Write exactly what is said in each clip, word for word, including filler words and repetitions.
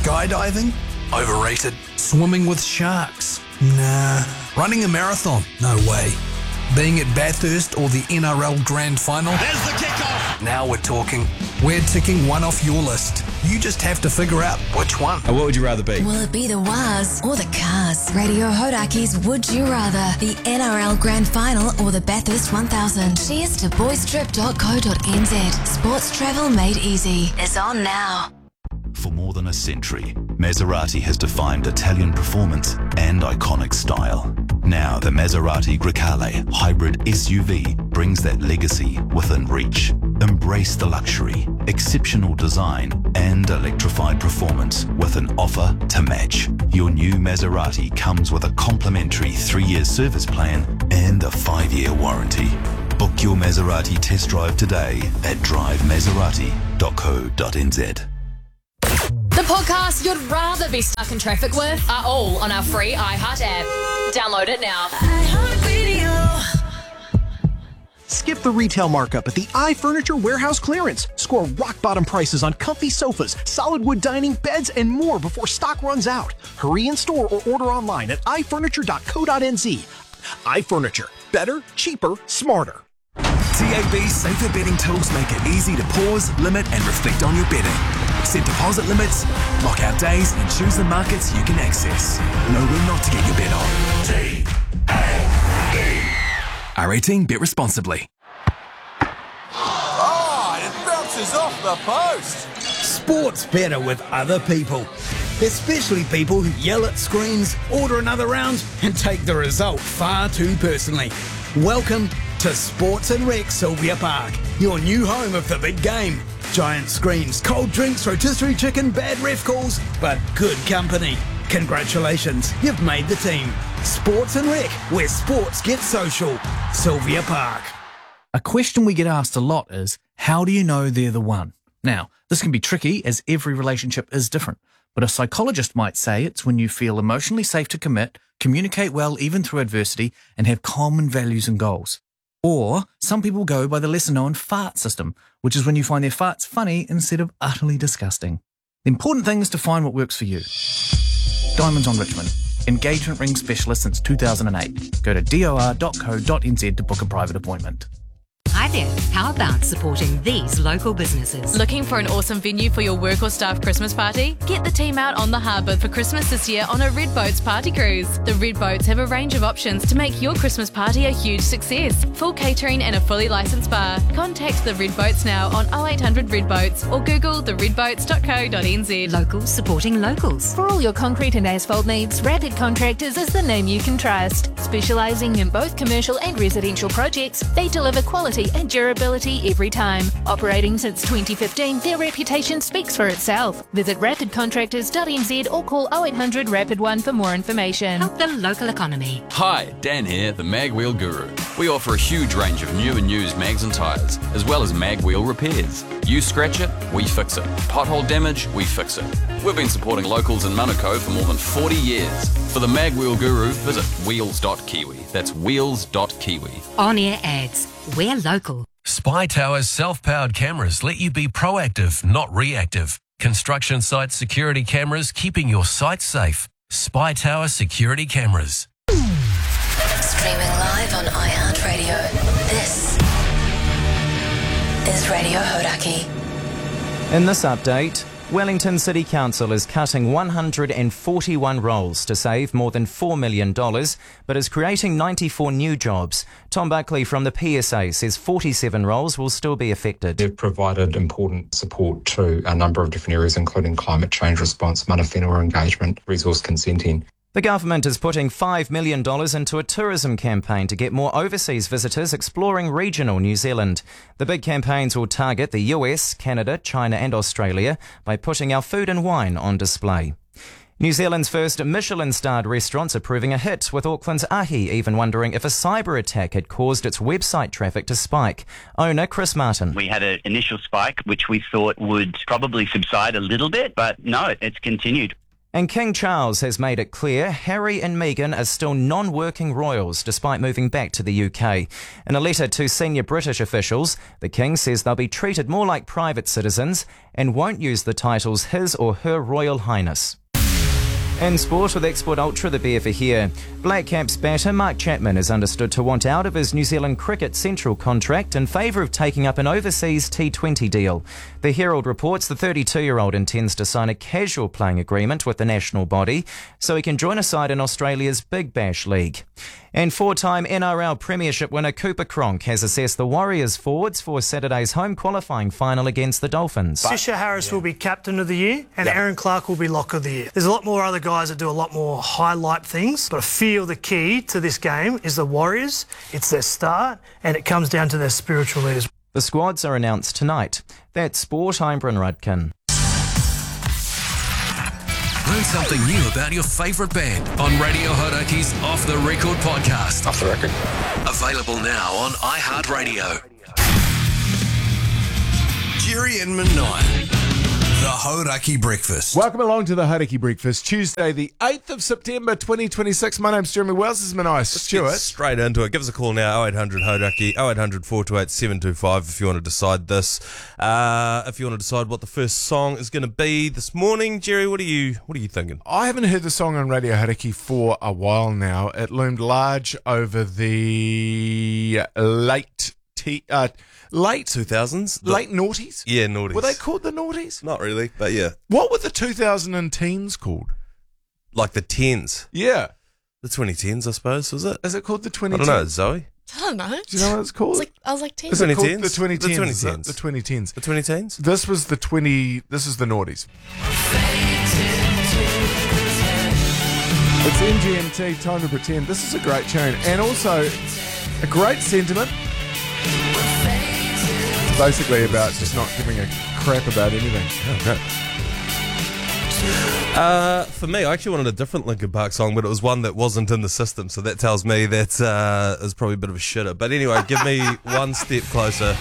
Skydiving? Overrated. Swimming with sharks? Nah. Running a marathon? No way. Being at Bathurst or the N R L Grand Final? There's the kickoff! Now we're talking. We're ticking one off your list. You just have to figure out which one. And what would you rather be? Will it be the Waz or the Cars? Radio Horaki's Would You Rather, the N R L Grand Final or the Bathurst one thousand. Cheers to boys trip dot co dot n z. Sports travel made easy is on now. For more than a century, Maserati has defined Italian performance and iconic style. Now the Maserati Grecale hybrid S U V brings that legacy within reach. Embrace the luxury, exceptional design and electrified performance with an offer to match. Your new Maserati comes with a complimentary three-year service plan and a five-year warranty. Book your Maserati test drive today at drive maserati dot co dot n z. The podcasts you'd rather be stuck in traffic with are all on our free iHeart app. Download it now. Skip the retail markup at the iFurniture Warehouse Clearance. Score rock-bottom prices on comfy sofas, solid wood dining, beds, and more before stock runs out. Hurry in store or order online at i furniture dot co dot n z. iFurniture. Better, cheaper, smarter. T A B's safer betting tools make it easy to pause, limit, and reflect on your betting. Set deposit limits, lock out days, and choose the markets you can access. Know when not to get your bet on. T A B. R eighteen, bet responsibly. Oh, it bounces off the post. Sport's better with other people, especially people who yell at screens, order another round, and take the result far too personally. Welcome to Sports and Rec Sylvia Park, your new home of the big game. Giant screens, cold drinks, rotisserie chicken, bad ref calls, but good company. Congratulations, you've made the team. Sports and Rec, where sports get social. Sylvia Park. A question we get asked a lot is, how do you know they're the one? Now, this can be tricky as every relationship is different, but a psychologist might say it's when you feel emotionally safe to commit, communicate well even through adversity, and have common values and goals. Or some people go by the lesser-known fart system, which is when you find their farts funny instead of utterly disgusting. The important thing is to find what works for you. Diamonds on Richmond. Engagement ring specialist since two thousand eight. Go to d o r dot co dot n z to book a private appointment. Hi there, how about supporting these local businesses? Looking for an awesome venue for your work or staff Christmas party? Get the team out on the harbour for Christmas this year on a Red Boats party cruise. The Red Boats have a range of options to make your Christmas party a huge success. Full catering and a fully licensed bar. Contact the Red Boats now on oh eight hundred Red Boats or Google the red boats dot co dot n z. Locals supporting locals. For all your concrete and asphalt needs, Rapid Contractors is the name you can trust. Specialising in both commercial and residential projects, they deliver quality and durability every time. Operating since twenty fifteen, their reputation speaks for itself. Visit rapid contractors dot n z or call oh eight hundred rapid one for more information. Help the local economy. Hi, Dan here, the Mag Wheel Guru. We offer a huge range of new and used mags and tyres, as well as mag wheel repairs. You scratch it, we fix it. Pothole damage, we fix it. We've been supporting locals in Manukau for more than forty years. For the Mag Wheel Guru, visit wheels dot kiwi. That's wheels dot kiwi. On-air ads. We're local. Spy Tower's self-powered cameras let you be proactive, not reactive. Construction site security cameras keeping your site safe. Spy Tower security cameras. Streaming live on iHeartRadio. This is Radio Hodaki. In this update, Wellington City Council is cutting one hundred forty-one roles to save more than four million dollars, but is creating ninety-four new jobs. Tom Buckley from the P S A says forty-seven roles will still be affected. They've provided important support to a number of different areas, including climate change response, mana whenua engagement, resource consenting. The government is putting five million dollars into a tourism campaign to get more overseas visitors exploring regional New Zealand. The big campaigns will target the U S, Canada, China and Australia by putting our food and wine on display. New Zealand's first Michelin-starred restaurants are proving a hit, with Auckland's Ahi even wondering if a cyber attack had caused its website traffic to spike. Owner Chris Martin. We had an initial spike which we thought would probably subside a little bit, but no, it's continued. And King Charles has made it clear Harry and Meghan are still non-working royals despite moving back to the U K. In a letter to senior British officials, the King says they'll be treated more like private citizens and won't use the titles His or Her Royal Highness. In sport with Export Ultra, the beer for here. Black Caps batter Mark Chapman is understood to want out of his New Zealand Cricket Central contract in favour of taking up an overseas T twenty deal. The Herald reports the thirty-two-year-old intends to sign a casual playing agreement with the national body so he can join a side in Australia's Big Bash League. And four-time N R L Premiership winner Cooper Cronk has assessed the Warriors forwards for Saturday's home qualifying final against the Dolphins. Fisher Harris yeah. will be captain of the year and yeah. Aaron Clark will be lock of the year. There's a lot more other guys that do a lot more highlight things, but I feel the key to this game is the Warriors. It's their start and it comes down to their spiritual leaders. The squads are announced tonight. That's Sport, I'm Bryn Rudkin. Learn something new about your favourite band on Radio Horaki's Off the Record podcast. Off the Record. Available now on iHeartRadio. Jerry and Manai. The Hauraki Breakfast. Welcome along to the Hauraki Breakfast, Tuesday the eighth of September twenty twenty-six. My name's Jeremy Wells. This is Manai Stewart. Straight into it. Give us a call now, oh eight hundred Hauraki, oh eight hundred four two eight seven two five if you want to decide this. Uh, if you want to decide what the first song is going to be this morning. Jerry, what are you what are you thinking? I haven't heard the song on Radio Hauraki for a while now. It loomed large over the late... T- uh, Late two thousands? Late noughties? Yeah, noughties. Were they called the noughties? Not really, but yeah. What were the two thousand teens called? Like the tens? Yeah. The twenty tens, I suppose, was it? Is it called the twenty tens? tens? I don't know, Zoe? I don't know. Do you know what it's called? I was like, I was like ten. Is it called tens? the twenty tens? The twenty tens. The twenty tens. The twenty tens? This was the twenty... This is the noughties. It's M G M T, Time to Pretend. This is a great tune. And also, a great sentiment. Basically about just not giving a crap about anything. Oh, great. Uh, for me, I actually wanted a different Linkin Park song, but it was one that wasn't in the system, so that tells me that uh, is probably a bit of a shitter. But anyway, give me one step closer.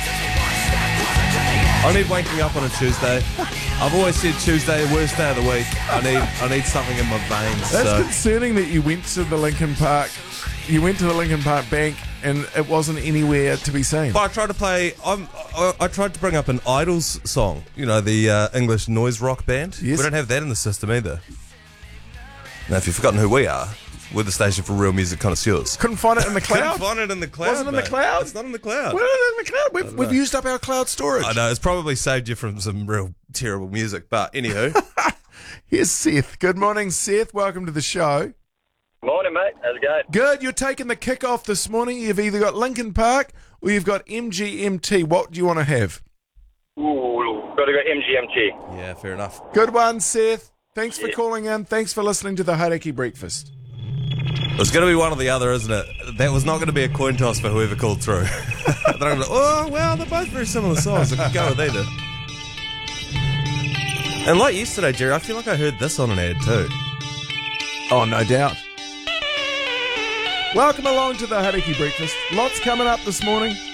I need waking up on a Tuesday. I've always said Tuesday, worst day of the week. I need I need something in my veins. That's so. concerning that you went to the Linkin Park. You went to the Linkin Park Bank and it wasn't anywhere to be seen. But I tried to play. I'm, I, I tried to bring up an Idols song. You know, the uh, English noise rock band. Yes. We don't have that in the system either. Now, if you've forgotten who we are, we're the station for real music connoisseurs. Couldn't find it in the cloud. Couldn't find it in the cloud. Wasn't in mate. the cloud. It's not in the cloud. We're not in the cloud. We've, we've used up our cloud storage. I know. It's probably saved you from some real terrible music. But anywho, here's Seth. Good morning, Seth. Welcome to the show. Morning, mate. How's it going? Good. You're taking the kick-off this morning. You've either got Linkin Park or you've got M G M T. What do you want to have? Ooh, got to go M G M T. Yeah, fair enough. Good one, Seth. Thanks for yeah. calling in. Thanks for listening to the Hauraki Breakfast. It's going to be one or the other, isn't it? That was not going to be a coin toss for whoever called through. They're going to be like, oh, well, they're both very similar songs. I could go with either. And like yesterday, Jerry, I feel like I heard this on an ad too. Oh, no doubt. Welcome along to the Hauraki Breakfast. Lots coming up this morning.